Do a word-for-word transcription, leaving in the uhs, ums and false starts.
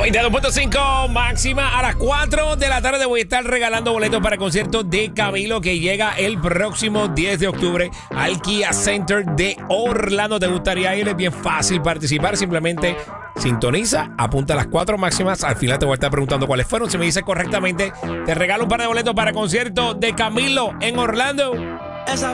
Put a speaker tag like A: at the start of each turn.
A: noventa y dos punto cinco máxima. A las cuatro de la tarde voy a estar regalando boletos para el concierto de Camilo que llega el próximo diez de octubre al Kia Center de Orlando. ¿Te gustaría ir? Es bien fácil participar. Simplemente sintoniza, apunta a las cuatro máximas. Al final te voy a estar preguntando cuáles fueron. Si me dices correctamente, te regalo un par de boletos para el concierto de Camilo en Orlando. Esa